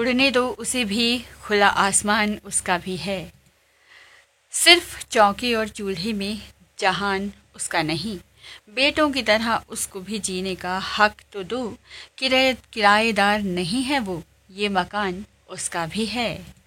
उड़ने दो उसे भी, खुला आसमान उसका भी है। सिर्फ चौके और चूल्हे में जहान उसका नहीं, बेटों की तरह उसको भी जीने का हक तो दो। किराएदार नहीं है वो, ये मकान उसका भी है।